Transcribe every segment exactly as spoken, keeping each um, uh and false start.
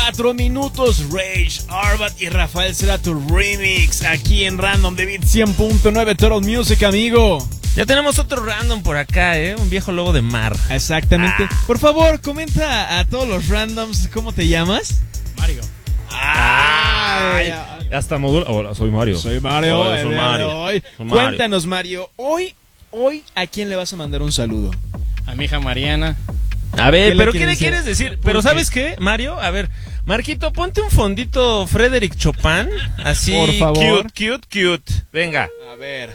Cuatro minutos, Rage, Arbat y Rafael Cerato Remix, aquí en Random de Beat cien punto nueve Total Music, amigo. Ya tenemos otro random por acá, ¿eh? Un viejo lobo de mar. Exactamente. Ah. Por favor, comenta a todos los randoms, ¿cómo te llamas? Mario. Ay, hasta modula. Hola, soy Mario. Soy Mario. Hola, soy Mario. Hoy. Soy Mario. Cuéntanos, Mario, hoy, hoy, ¿a quién le vas a mandar un saludo? A mi hija Mariana. A ver, ¿Qué pero le ¿qué le quieres quieres decir? Pero ¿sabes qué, Mario? A ver, Marquito, ponte un fondito Frédéric Chopin, así, Por favor. cute, cute, cute. Venga. A ver.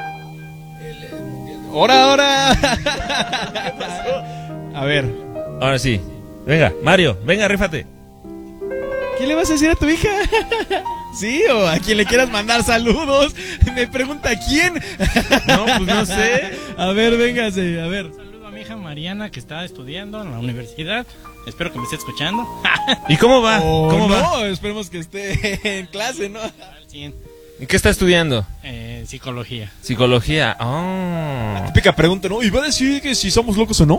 ¡Hora, hora! ¿Qué pasó? A ver. Ahora sí. Venga, Mario, venga, rífate. ¿Qué le vas a decir a tu hija? ¿Sí? ¿O a quien le quieras mandar saludos? Me pregunta ¿quién? No, pues no sé. A ver, véngase, a ver. Un saludo a mi hija Mariana, que está estudiando en la universidad. Espero que me esté escuchando. ¿Y cómo va? Oh, ¿Cómo no, va? esperemos que esté en clase, ¿no? Al cien. ¿En qué está estudiando? Eh, psicología. Psicología. Oh. Típica pregunta, ¿no? ¿Y va a decir que si somos locos o no?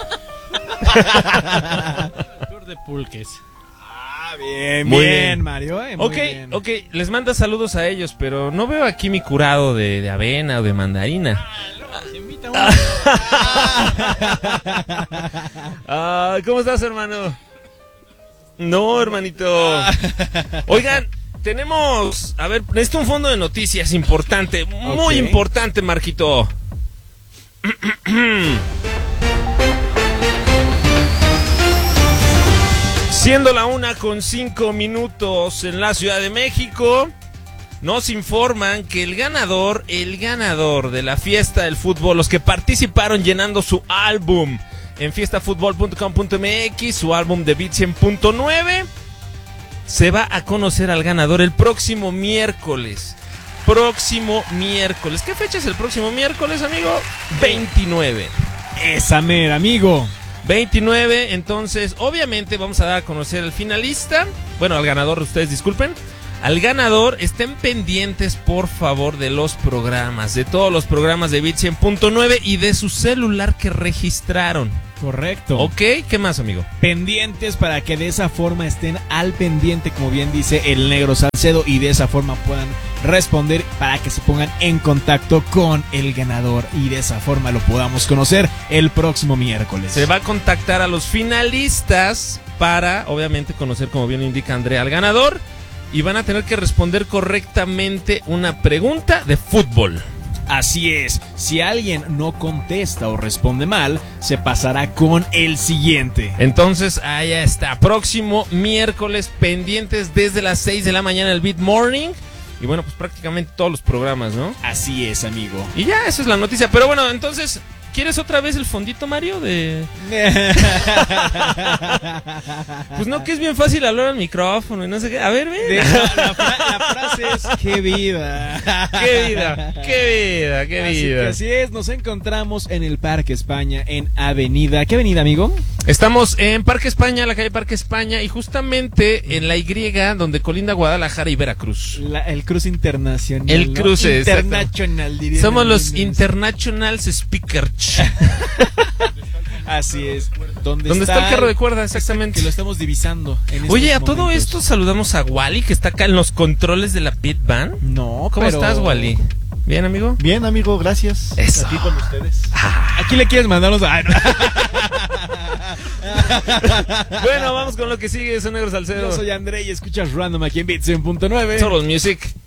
Tour de pulques. Ah, bien, Muy bien, bien. Mario. Eh, muy Ok, bien. ok, les manda saludos a ellos, pero no veo aquí mi curado de, de avena o de mandarina. Se invita uno. Ah, ¿cómo estás, hermano? No, hermanito. Oigan, tenemos, a ver, necesito un fondo de noticias importante, muy Ok. importante, Marquito. Siendo la una con cinco minutos en la Ciudad de México, nos informan que el ganador, el ganador de la fiesta del fútbol, los que participaron llenando su álbum en fiesta fútbol punto com punto m x, su álbum de Beat cien punto nueve, se va a conocer al ganador el próximo miércoles. Próximo miércoles. ¿Qué fecha es el próximo miércoles, amigo? veintinueve. Esa mera, amigo. veintinueve, entonces obviamente vamos a dar a conocer al finalista, bueno, al ganador, ustedes disculpen, al ganador. Estén pendientes por favor de los programas, de todos los programas de Beat cien punto nueve y de su celular que registraron. Correcto. ¿Ok? ¿Qué más, amigo? Pendientes para que de esa forma estén al pendiente, como bien dice el Negro Salcedo, y de esa forma puedan responder para que se pongan en contacto con el ganador y de esa forma lo podamos conocer el próximo miércoles. Se va a contactar a los finalistas para, obviamente, conocer, como bien indica Andrea, al ganador, y van a tener que responder correctamente una pregunta de fútbol. Así es, si alguien no contesta o responde mal, se pasará con el siguiente. Entonces, allá está, próximo miércoles, pendientes desde las seis de la mañana el Beat Morning. Y bueno, pues prácticamente todos los programas, ¿no? Así es, amigo. Y ya, esa es la noticia. Pero bueno, entonces, ¿quieres otra vez el fondito, Mario? De... Pues no, que es bien fácil hablar al micrófono y no sé qué. A ver, ven. De- la, la fra- la frase es ¡qué vida! ¡Qué vida! ¡Qué vida! ¡Qué Así que vida! así es, nos encontramos en el Parque España, en Avenida. ¿Qué avenida, amigo? Estamos en Parque España, la calle Parque España, y justamente en la Y, donde colinda Guadalajara y Veracruz. La- el cruce internacional. El ¿no? cruce, internacional, dirían Somos los los niños. International Speakers. Así es. ¿Dónde, ¿Dónde está el carro de cuerda? Exactamente. Que lo estamos divisando. En Oye, a estos todo momentos. esto saludamos a Wally, que está acá en los controles de la Beat Band. No, ¿Cómo pero- estás, Wally? ¿Bien, amigo? Bien, amigo, gracias. Eso. Aquí con ustedes. Aquí le quieres mandarnos a... Bueno, vamos con lo que sigue, son Negro Salcedo. Yo soy André y escuchas Random aquí en Beat cien punto nueve. Total Music.